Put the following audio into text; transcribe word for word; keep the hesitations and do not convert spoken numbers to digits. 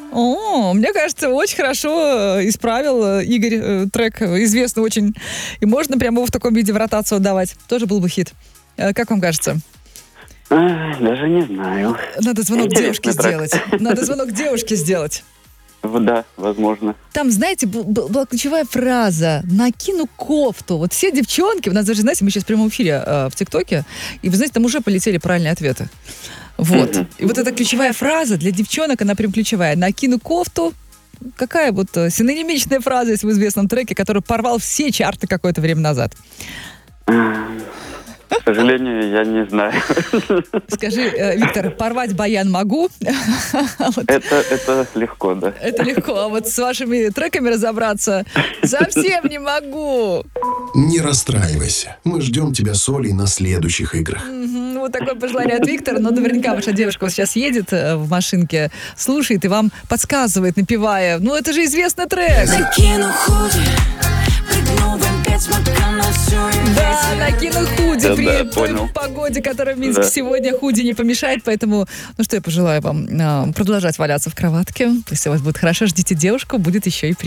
О, мне кажется, очень хорошо исправил Игорь трек, известный очень. И можно прямо его в таком виде в ротацию отдавать. Тоже был бы хит. Как вам кажется? А, даже не знаю. Надо звонок Интересный девушке трек. сделать. Надо звонок девушке сделать. Да, возможно. Там, знаете, б- б- была ключевая фраза «накину кофту». Вот все девчонки, у нас даже, знаете, мы сейчас в прямом эфире э, в ТикТоке, и вы знаете, там уже полетели правильные ответы. Вот. Мгм. И вот эта ключевая фраза для девчонок, она прям ключевая. «Накину кофту». Какая вот э, синонимичная фраза есть в известном треке, который порвал все чарты какое-то время назад? К сожалению, я не знаю. Скажи, э, Виктор, порвать баян могу? Вот. Это, это легко, да. Это легко, а вот с вашими треками разобраться совсем не могу. Не расстраивайся. Мы ждем тебя с Олей на следующих играх. Мгм, вот такое пожелание от Виктора. Но наверняка ваша девушка вот сейчас едет э, в машинке, слушает и вам подсказывает, напевая. Ну, это же известный трек. Накину худи, прыгну в эм пять, смотрю на всю Да, накину худи Да, при да, той понял. погоде, которая в Минске Да. сегодня. Худи не помешает, поэтому, ну что я пожелаю вам, э, продолжать валяться в кроватке. Пусть у вас будет хорошо, ждите девушку, будет еще и приятно.